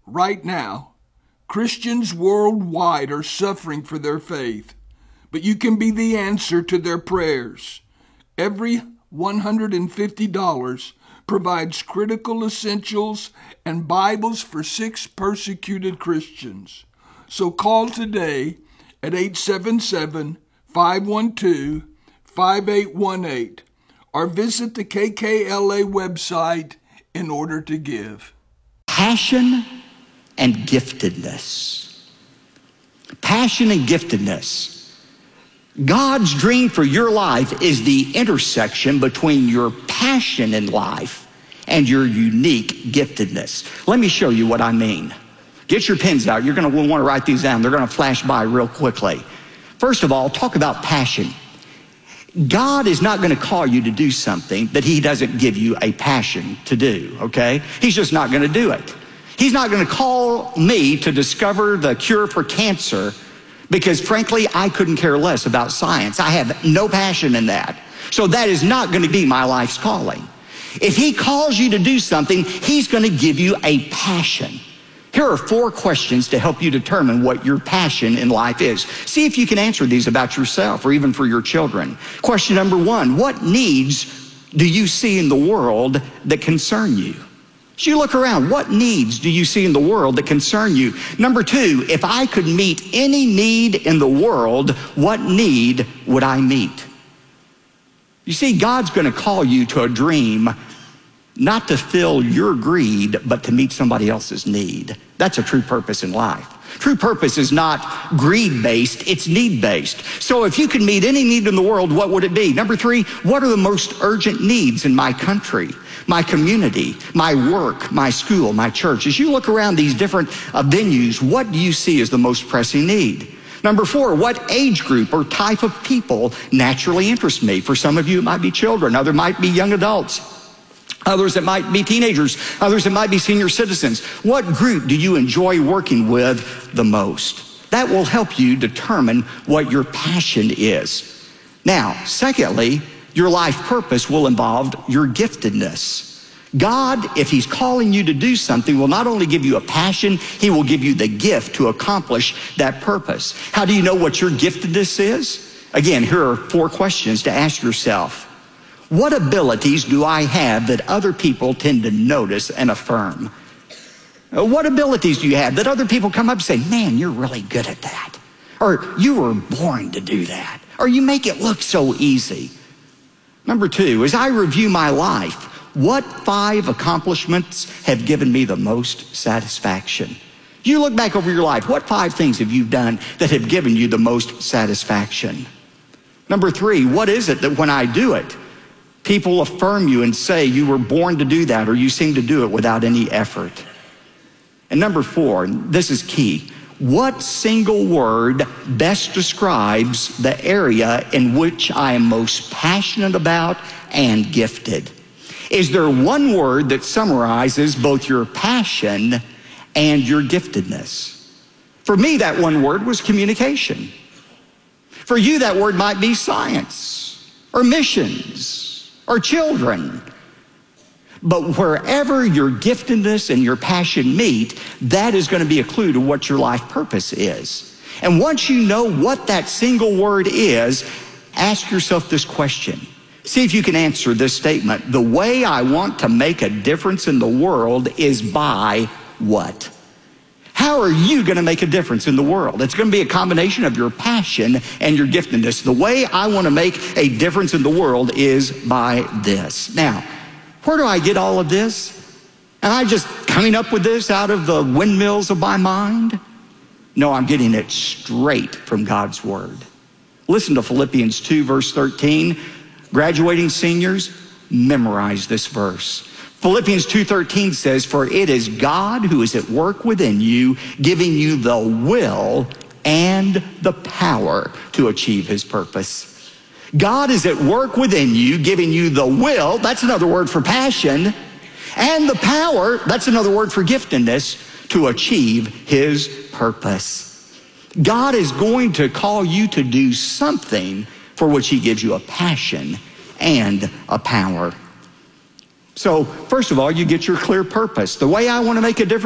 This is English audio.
Right now, Christians worldwide are suffering for their faith, but you can be the answer to their prayers. Every $150 provides critical essentials and Bibles for 6 persecuted Christians. So call today at 877-512-5818 or visit the KKLA website in order to give. Passion and giftedness. Passion and giftedness. God's dream for your life is the intersection between your passion in life and your unique giftedness. Let me show you what I mean. Get your pens out. You're going to want to write these down. They're going to flash by real quickly. First of all, talk about passion. God is not going to call you to do something that he doesn't give you a passion to do, okay? He's just not going to do it. He's not going to call me to discover the cure for cancer because, frankly, I couldn't care less about science. I have no passion in that. So that is not going to be my life's calling. If he calls you to do something, he's going to give you a passion. Here are 4 questions to help you determine what your passion in life is. See if you can answer these about yourself or even for your children. Question number 1, what needs do you see in the world that concern you? As you look around, what needs do you see in the world that concern you? Number 2, if I could meet any need in the world, what need would I meet? You see, God's going to call you to a dream not to fill your greed, but to meet somebody else's need. That's a true purpose in life. True purpose is not greed-based, it's need-based. So if you could meet any need in the world, what would it be? Number 3, what are the most urgent needs in my country, my community, my work, my school, my church? As you look around these different venues, what do you see as the most pressing need? Number 4, what age group or type of people naturally interest me? For some of you, it might be children. Others might be young adults. Others, it might be teenagers. Others, it might be senior citizens. What group do you enjoy working with the most? That will help you determine what your passion is. Now, secondly, your life purpose will involve your giftedness. God, if he's calling you to do something, will not only give you a passion, he will give you the gift to accomplish that purpose. How do you know what your giftedness is? Again, here are 4 questions to ask yourself. What abilities do I have that other people tend to notice and affirm? What abilities do you have that other people come up and say, man, you're really good at that? Or you were born to do that? Or you make it look so easy? Number 2, as I review my life, what 5 accomplishments have given me the most satisfaction? You look back over your life, what 5 things have you done that have given you the most satisfaction? Number 3, what is it that when I do it, people affirm you and say you were born to do that or you seem to do it without any effort? And number 4, and this is key, what single word best describes the area in which I am most passionate about and gifted? Is there one word that summarizes both your passion and your giftedness? For me, that one word was communication. For you, that word might be science or missions or children. But wherever your giftedness and your passion meet, that is going to be a clue to what your life purpose is. And once you know what that single word is, ask yourself this question. See if you can answer this statement. The way I want to make a difference in the world is by what? How are you going to make a difference in the world? It's going to be a combination of your passion and your giftedness. The way I want to make a difference in the world is by this. Now, where do I get all of this? Am I just coming up with this out of the windmills of my mind? No, I'm getting it straight from God's word. Listen to Philippians 2, verse 13. Graduating seniors, memorize this verse. Philippians 2:13 says, for it is God who is at work within you, giving you the will and the power to achieve his purpose. God is at work within you, giving you the will, that's another word for passion, and the power, that's another word for giftedness, to achieve his purpose. God is going to call you to do something for which he gives you a passion and a power. So, first of all, you get your clear purpose. The way I want to make a difference